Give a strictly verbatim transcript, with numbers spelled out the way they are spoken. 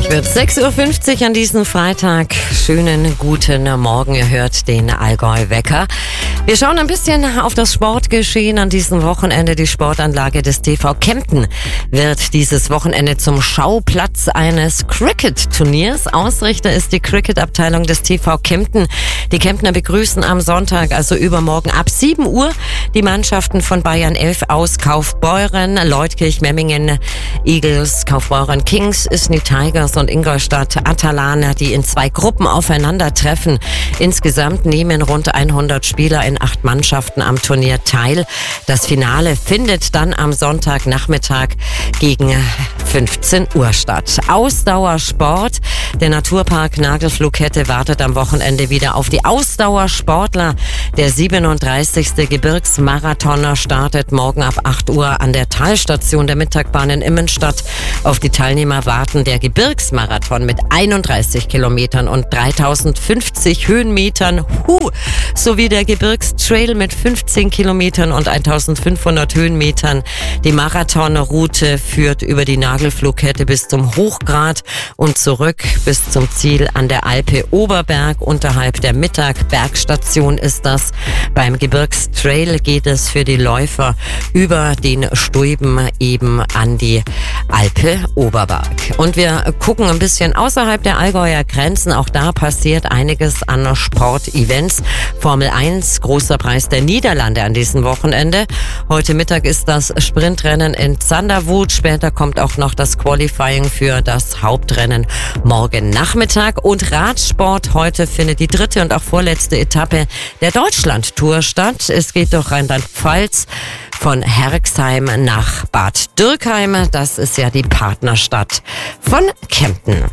Wird sechs Uhr fünfzig an diesem Freitag. Schönen guten Morgen. Ihr hört den Allgäu-Wecker. Wir schauen ein bisschen auf das Sportgeschehen an diesem Wochenende. Die Sportanlage des T V Kempten wird dieses Wochenende zum Schauplatz eines Cricket-Turniers. Ausrichter ist die Cricket-Abteilung des T V Kempten. Die Kemptner begrüßen am Sonntag, also übermorgen ab sieben Uhr, die Mannschaften von Bayern elf aus Kaufbeuren, Leutkirch, Memmingen, Eagles, Kaufbeuren Kings, Isny Tigers und Ingolstadt Atalana, die in zwei Gruppen aufeinandertreffen. Insgesamt nehmen rund hundert Spieler in acht Mannschaften am Turnier teil. Das Finale findet dann am Sonntagnachmittag gegen fünfzehn Uhr statt. Ausdauersport. Der Naturpark Nagelflughette wartet am Wochenende wieder auf die Ausdauersportler. Der siebenunddreißigste Gebirgsmarathon startet morgen ab acht Uhr an der Talstation der Mittagbahn in Immenstadt. Auf die Teilnehmer warten der Gebirgsmarathon mit einunddreißig Kilometern und dreitausendfünfzig Höhenmetern huh, sowie der Gebirgstrail mit fünfzehn Kilometern und eintausendfünfhundert Höhenmetern. Die Marathonroute führt über die Nagelflughette bis zum Hochgrat und zurück bis zum Ziel an der Alpe Oberberg. Unterhalb der Mittag-Bergstation ist das. Beim Gebirgstrail geht es für die Läufer über den Stuiben eben an die Alpe Oberberg. Und wir gucken ein bisschen außerhalb der Allgäuer Grenzen. Auch da passiert einiges an Sportevents. Formel eins, großer Preis der Niederlande an diesem Wochenende. Heute Mittag ist das Sprintrennen in Zanderwood. Später kommt auch noch das Qualifying für das Hauptrennen morgen Nachmittag. Und Radsport. Heute findet die dritte und auch vorletzte Etappe der Deutschland-Tour statt. Es geht durch Rheinland-Pfalz von Herxheim nach Bad Dürkheim. Das ist ja die Partnerstadt von Kempten.